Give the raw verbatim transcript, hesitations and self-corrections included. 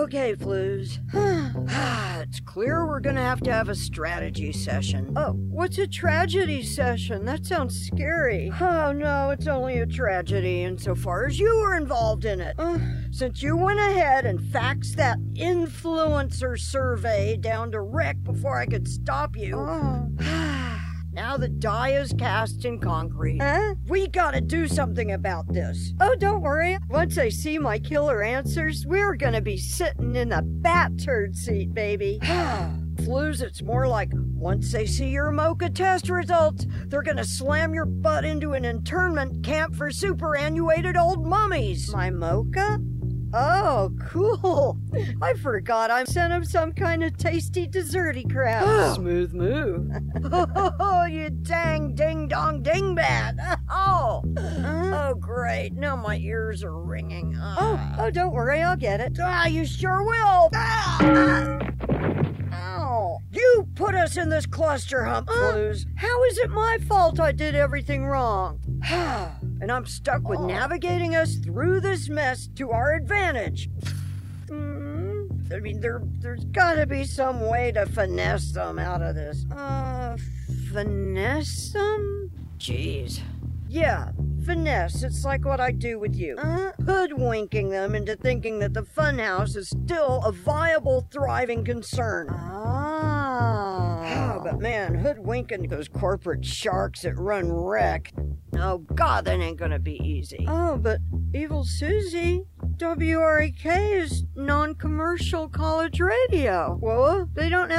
Okay, Flues. It's clear we're gonna have to have a strategy session. Oh, what's a tragedy session? That sounds scary. Oh no, it's only a tragedy insofar as you were involved in it. Uh, Since you went ahead and faxed that influencer survey down to Rick before I could stop you. Oh. Now the die is cast in concrete. Huh? We gotta do something about this. Oh, don't worry. Once I see my killer answers, we're gonna be sitting in the bat turd seat, baby. Flues, it's more like once they see your Mocha test results, they're gonna slam your butt into an internment camp for superannuated old mummies. My Mocha? Oh, cool. I forgot I sent him some kind of tasty desserty crap. Smooth move. Oh, you dang ding-dong dingbat. Oh. Oh, great. Now my ears are ringing. Uh. Oh, oh, don't worry. I'll get it. Ah, you sure will. Ah. Ow. You put us in this cluster hump, Flues. Uh, how is it my fault I did everything wrong? And I'm stuck with navigating us through this mess to our advantage. Mm, I mean, there, there's gotta be some way to finesse them out of this. Uh, finesse them? Jeez. Yeah, finesse. It's like what I do with you. Uh, hoodwinking them into thinking that the funhouse is still a viable, thriving concern. Ah. Oh, but man, hoodwinking those corporate sharks that run wreck. Oh, God, that ain't gonna be easy. Oh, but Evil Susie, W R E K is non-commercial college radio. Well, they don't have